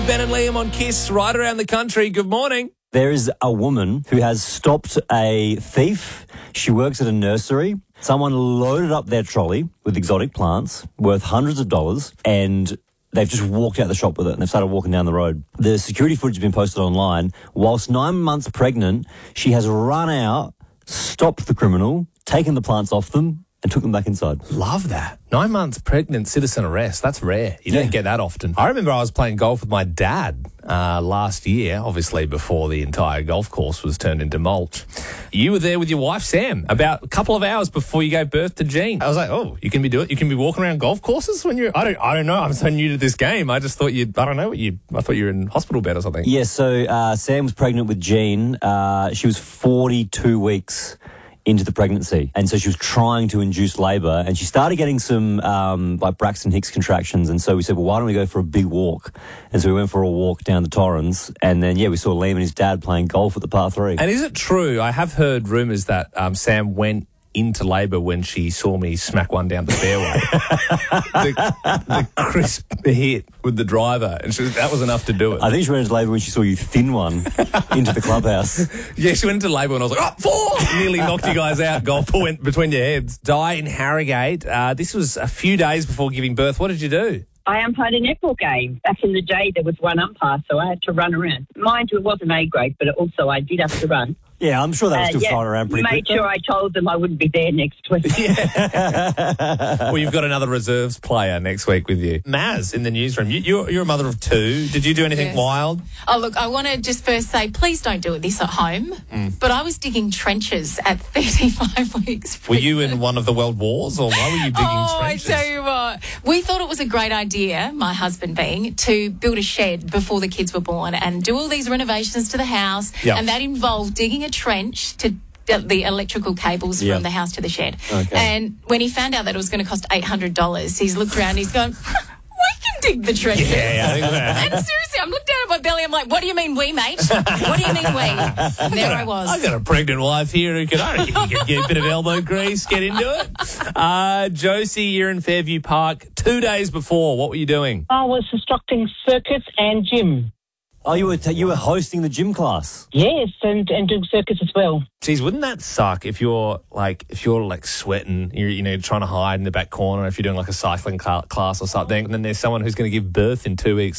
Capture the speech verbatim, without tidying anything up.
Ben and Liam on Kiss right around the country. Good morning. There is a woman who has stopped a thief. She works at a nursery. Someone loaded up their trolley with exotic plants worth hundreds of dollars, and they've just walked out the shop with it, and they've started walking down the road. The security footage has been posted online. Whilst nine months pregnant, she has run out, stopped the criminal, taken the plants off them, and took them back inside. Love that. Nine months pregnant, citizen arrest. That's rare. You Yeah. don't get that often. I remember I was playing golf with my dad uh, last year, obviously before the entire golf course was turned into mulch. You were there with your wife, Sam, about a couple of hours before you gave birth to Jean. I was like, oh, you can be doing, you can be walking around golf courses when you're, I don't, I don't know. I'm so new to this game. I just thought you, I don't know what you, I thought you were in hospital bed or something. Yeah, so uh, Sam was pregnant with Jean. Uh, she was forty-two weeks into the pregnancy, and so she was trying to induce labour, and she started getting some um, like Braxton Hicks contractions, and so we said, well, why don't we go for a big walk? And so we went for a walk down the Torrens, and then, yeah, we saw Liam and his dad playing golf at the par three. And is it true? I have heard rumours that um, Sam went into labour when she saw me smack one down the fairway. the, the crisp hit with the driver, and she, that was enough to do it. I think she went into labour when she saw you thin one into the clubhouse. Yeah, she went into labour and I was like, oh, four! Nearly knocked you guys out. Golf ball went between your heads. Di in Harrogate. Uh, this was a few days before giving birth. What did you do? I umpired a netball game. Back in the day, there was one umpire, so I had to run around. Mind you, it wasn't A grade, but also I did have to run. Yeah, I'm sure that was still uh, yeah, flying around pretty made quick. sure I told them I wouldn't be there next week. Well, you've got another reserves player next week with you. Maz in the newsroom. You, you're, you're a mother of two. Did you do anything Yes. wild? Oh, look, I want to just first say, please don't do this at home. Mm. But I was digging trenches at thirty-five weeks. Were you in one of the world wars, or why were you digging oh, trenches? I tell you what. We thought it was a great idea, my husband being, to build a shed before the kids were born and do all these renovations to the house. Yeah. And that involved digging a trench to the electrical cables Yeah. from the house to the shed. Okay. And when he found out that it was going to cost eight hundred dollars, he's looked around and he's gone, we can dig the trenches. Yeah, I think that. And seriously, I'm looking down at my belly. I'm like, what do you mean we, mate? What do you mean we? And there I was. I've got a pregnant wife here who can, I reckon you can get a bit of elbow grease, get into it. Uh, Josie, you're in Fairview Park. Two days before, what were you doing? I was instructing circuits and gym. Oh, you were t- you were hosting the gym class. Yes, and, and doing circuits as well. Geez, wouldn't that suck if you're like if you're like sweating, you're you know trying to hide in the back corner if you're doing like a cycling cl- class or something, and then there's someone who's going to give birth in two weeks.